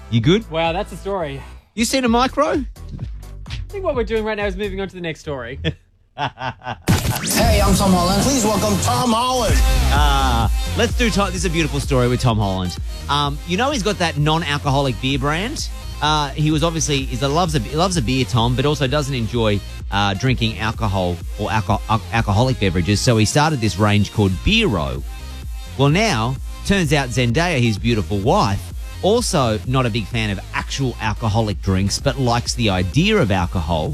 You good? Wow, that's a story. You seen a micro? I think what we're doing right now is moving on to the next story. Hey, I'm Tom Holland. Please welcome Tom Holland. Let's do Tom. This is a beautiful story with Tom Holland. He's got that non-alcoholic beer brand. He loves a beer, Tom, but also doesn't enjoy drinking alcohol or alcoholic beverages. So he started this range called Beero. Well, now turns out Zendaya, his beautiful wife, also not a big fan of actual alcoholic drinks, but likes the idea of alcohol.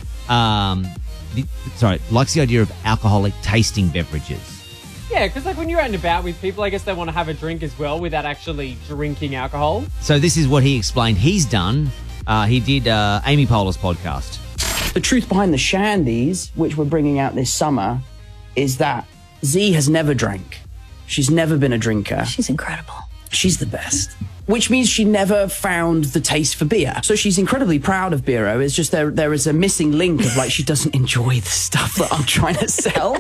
Likes the idea of alcoholic tasting beverages. Yeah, because when you're out and about with people, I guess they want to have a drink as well without actually drinking alcohol. So this is what he explained he's done. He did Amy Poehler's podcast. The truth behind the Shandies, which we're bringing out this summer, is that Z has never drank. She's never been a drinker. She's incredible. She's the best. Which means she never found the taste for beer. So she's incredibly proud of Beero. It's just there is a missing link of she doesn't enjoy the stuff that I'm trying to sell.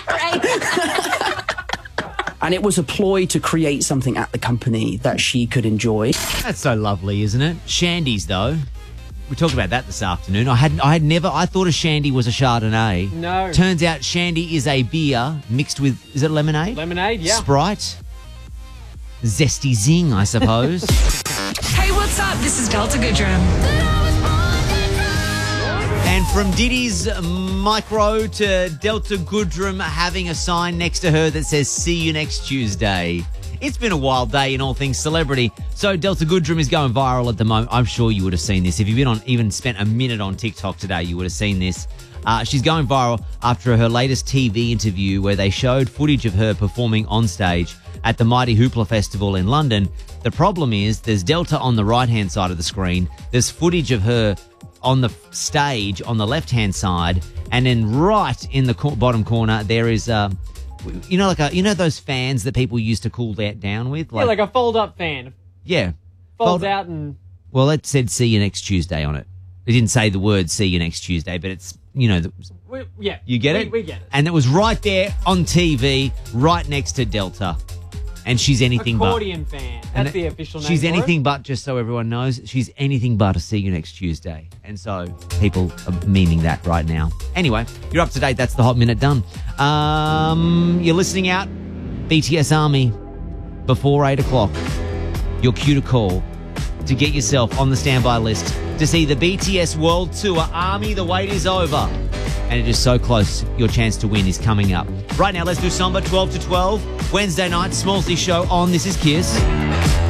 And it was a ploy to create something at the company that she could enjoy. That's so lovely, isn't it? Shandies, though. We talked about that this afternoon. I thought a shandy was a Chardonnay. No. Turns out shandy is a beer mixed with, is it lemonade? Lemonade, yeah. Sprite. Zesty Zing, I suppose. Hey, what's up? This is Delta Goodrum. And from Diddy's micro to Delta Goodrum having a sign next to her that says, "See you next Tuesday." It's been a wild day in all things celebrity. So Delta Goodrum is going viral at the moment. I'm sure you would have seen this. If you've been even spent a minute on TikTok today, you would have seen this. She's going viral after her latest TV interview where they showed footage of her performing on stage at the Mighty Hoopla Festival in London. The problem is there's Delta on the right-hand side of the screen. There's footage of her on the stage on the left-hand side. And then right in the bottom corner, there is... those fans that people used to cool that down with? Like a fold-up fan. Yeah. Folds out and... Well, it said "See you next Tuesday" on it. It didn't say the word "See you next Tuesday," but it's, yeah. You get it? We get it. And it was right there on TV, right next to Delta. And she's anything Accordion fan. That's the official name She's for anything it. but, just so everyone knows, she's anything but a "See you next Tuesday." And so people are meaning that right now. Anyway, you're up to date. That's the Hot Minute done. You're listening out, BTS Army, before 8 o'clock. Your cue to call to get yourself on the standby list to see the BTS World Tour. Army, the wait is over. And it is so close. Your chance to win is coming up. Right now, let's do Samba 12 to 12. Wednesday night, Smallsy Show on This Is Kiss.